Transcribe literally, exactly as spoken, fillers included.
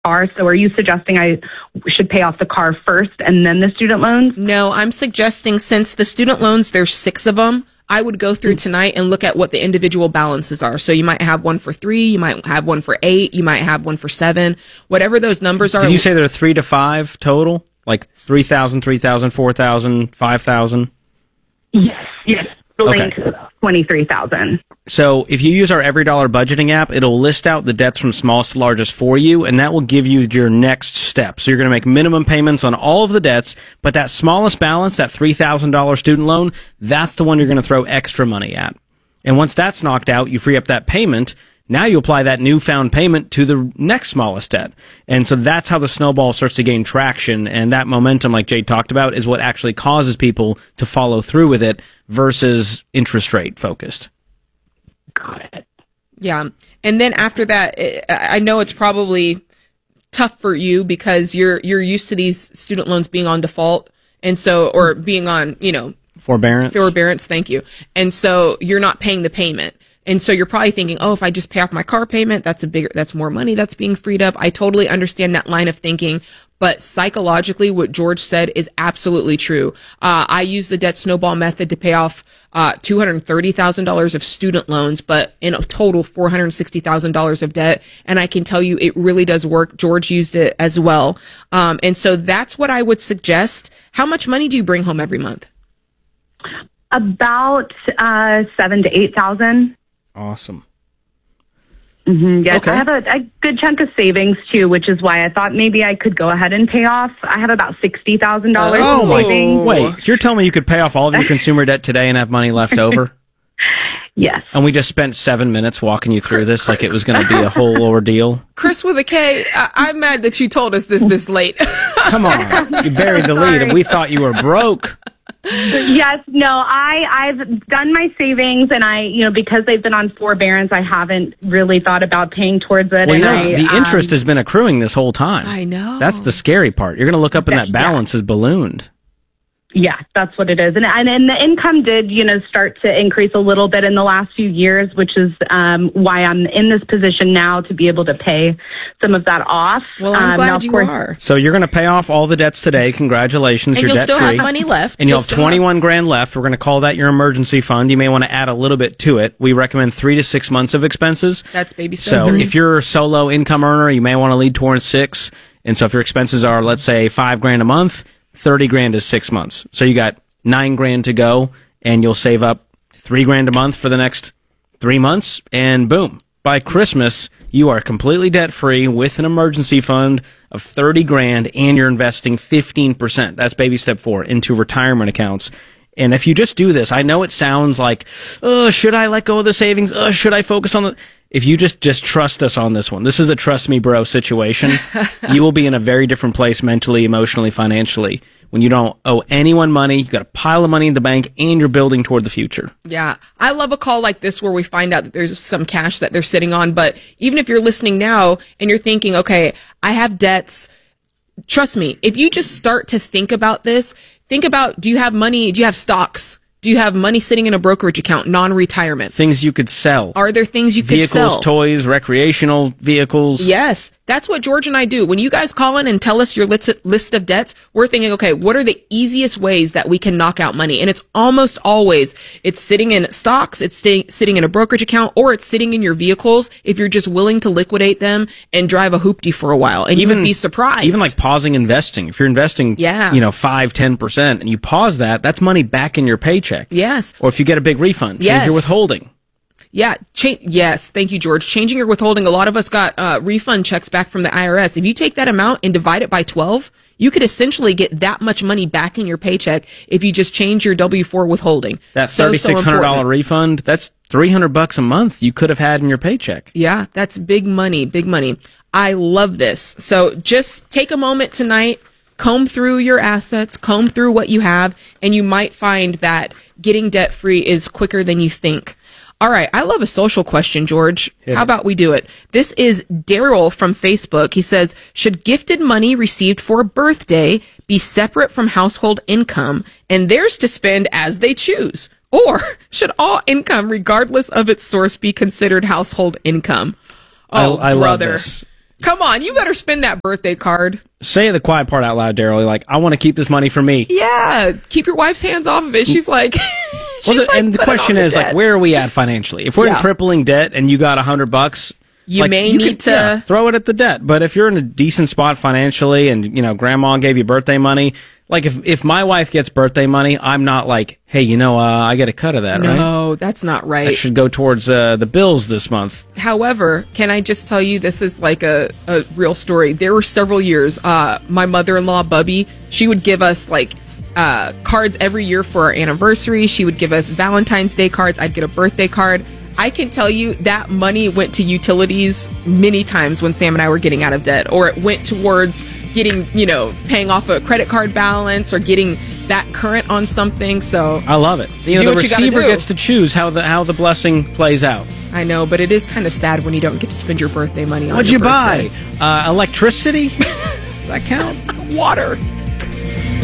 car. So are you suggesting I should pay off the car first and then the student loans? No, I'm suggesting since the student loans, there's six of them, I would go through tonight and look at what the individual balances are. So you might have one for three, you might have one for eight, you might have one for seven, whatever those numbers are. Did you say there are three to five total? Like three thousand, three thousand, four thousand, five thousand? Yes, yes. Okay. twenty-three thousand. So if you use our Every Dollar budgeting app, it'll list out the debts from smallest to largest for you, and that will give you your next step. So you're going to make minimum payments on all of the debts, but that smallest balance, that three thousand dollars student loan, that's the one you're going to throw extra money at. And once that's knocked out, you free up that payment. Now you apply that newfound payment to the next smallest debt. And so that's how the snowball starts to gain traction. And that momentum, like Jade talked about, is what actually causes people to follow through with it versus interest rate focused. Got it. Yeah. And then after that, I know it's probably tough for you because you're you're used to these student loans being on default. And so, or being on, you know, forbearance. Forbearance, thank you. And so you're not paying the payment. And so you're probably thinking, oh, if I just pay off my car payment, that's a bigger, that's more money that's being freed up. I totally understand that line of thinking, but psychologically, what George said is absolutely true. Uh, I use the debt snowball method to pay off uh, two hundred thirty thousand dollars of student loans, but in a total four hundred sixty thousand dollars of debt. And I can tell you it really does work. George used it as well. Um, and so that's what I would suggest. How much money do you bring home every month? About uh, seven to eight thousand. Awesome. Mm-hmm, yes, okay. I have a, a good chunk of savings too, which is why I thought maybe I could go ahead and pay off. I have about sixty thousand dollars oh, in wait, savings. Wait, you're telling me you could pay off all of your consumer debt today and have money left over? Yes. And we just spent seven minutes walking you through this like it was going to be a whole ordeal. Chris with a K, I- I'm mad that you told us this this late. Come on, you buried the lead, and we thought you were broke. Yes, no, I, I've done my savings, and I, you know, because they've been on forbearance, I haven't really thought about paying towards it. Well, and you know, I, the um, interest has been accruing this whole time. I know. That's the scary part. You're going to look up and that Yeah. balance is ballooned. Yeah, that's what it is. And, and and the income did, you know, start to increase a little bit in the last few years, which is um, why I'm in this position now to be able to pay some of that off. Well, I'm um, glad now, of you course, are. So you're going to pay off all the debts today. Congratulations. And you're you'll debt still free. have money left. And you'll, You'll have still twenty-one grand left. We're going to call that your emergency fund. You may want to add a little bit to it. We recommend three to six months of expenses. That's baby step So three. if you're a solo income earner, you may want to lead towards six. And so if your expenses are, let's say, five grand a month, thirty grand is six months. So you got nine grand to go, and you'll save up three grand a month for the next three months, and boom. By Christmas, you are completely debt-free with an emergency fund of thirty grand, and you're investing fifteen percent. That's baby step four, into retirement accounts. And if you just do this, I know it sounds like, oh, should I let go of the savings? Oh, should I focus on the... If you just, just trust us on this one, this is a trust me bro situation, you will be in a very different place mentally, emotionally, financially. When you don't owe anyone money, you got a pile of money in the bank, and you're building toward the future. Yeah. I love a call like this where we find out that there's some cash that they're sitting on. But even if you're listening now and you're thinking, okay, I have debts, trust me, if you just start to think about this, think about, do you have money? Do you have stocks? Do you have money sitting in a brokerage account, non-retirement? Things you could sell. Are there things you Vehicles, could sell? Vehicles, toys, recreational vehicles. Yes. That's what George and I do. When you guys call in and tell us your list list of debts, we're thinking, okay, what are the easiest ways that we can knock out money? And it's almost always, it's sitting in stocks, it's stay, sitting in a brokerage account, or it's sitting in your vehicles if you're just willing to liquidate them and drive a hoopty for a while. And even, you would be surprised. Even like pausing investing. If you're investing, yeah. you know, five, ten percent, and you pause that, that's money back in your paycheck. Yes. Or if you get a big refund, change yes. your withholding. Yeah. Cha- yes. Thank you, George. Changing your withholding. A lot of us got uh, refund checks back from the I R S. If you take that amount and divide it by twelve, you could essentially get that much money back in your paycheck if you just change your W four withholding. That so, thirty-six hundred dollars so refund, that's three hundred bucks a month you could have had in your paycheck. Yeah, that's big money, big money. I love this. So just take a moment tonight, comb through your assets, comb through what you have, and you might find that getting debt free is quicker than you think. All right. I love a social question, George. Hit How it. about we do it? This is Daryl from Facebook. He says, should gifted money received for a birthday be separate from household income and theirs to spend as they choose? Or should all income, regardless of its source, be considered household income? Oh, I, I brother. love this. Come on, you better spend that birthday card. Say the quiet part out loud, Daryl. Like, I want to keep this money for me. Yeah, keep your wife's hands off of it. She's like, she's well, the, like, and the question is, like, where are we at financially? If we're Yeah. in crippling debt and you got a hundred bucks, You like, may you need could, to yeah, throw it at the debt. But if you're in a decent spot financially, and you know, Grandma gave you birthday money, like if if my wife gets birthday money, I'm not like, hey, you know, uh, I get a cut of that, right? No, that's not That right. should go towards uh, the bills this month. However, can I just tell you, this is like a, a real story. There were several years, uh, my mother-in-law, Bubby, she would give us like uh, cards every year for our anniversary. She would give us Valentine's Day cards. I'd get a birthday card. I can tell you that money went to utilities many times when Sam and I were getting out of debt, or it went towards getting, you know, paying off a credit card balance or getting that current on something. So I love it. You know, Do the what you gotta receiver do. gets to choose how the how the blessing plays out. I know, but it is kind of sad when you don't get to spend your birthday money on What'd your you buy? birthday. Uh, electricity? Does that count? Water.